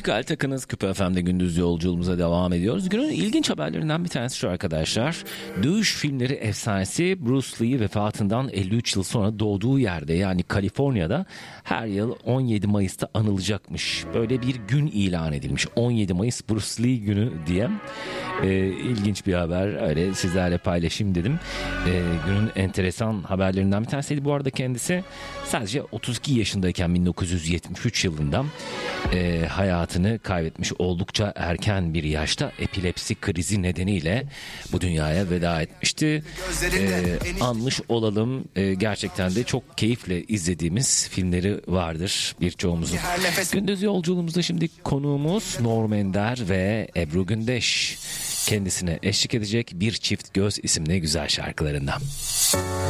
Dikkat takınız, Küpe FM'de gündüz yolculuğumuza devam ediyoruz. Günün ilginç haberlerinden bir tanesi şu arkadaşlar. Dövüş filmleri efsanesi Bruce Lee vefatından 53 yıl sonra doğduğu yerde, yani Kaliforniya'da her yıl 17 Mayıs'ta anılacakmış. Böyle bir gün ilan edilmiş. 17 Mayıs Bruce Lee günü diye. İlginç bir haber, öyle sizlerle paylaşayım dedim. Günün enteresan haberlerinden bir tanesiydi. Bu arada kendisi sadece 32 yaşındayken 1973 yılında hayatını kaybetmiş, oldukça erken bir yaşta epilepsi krizi nedeniyle bu dünyaya veda etmişti. Anmış olalım. Gerçekten de çok keyifle izlediğimiz filmleri vardır birçoğumuzun. Gündüz yolculuğumuzda şimdi konuğumuz Norm Ender ve Ebru Gündeş. Kendisine eşlik edecek Bir Çift Göz isimli güzel şarkılarından.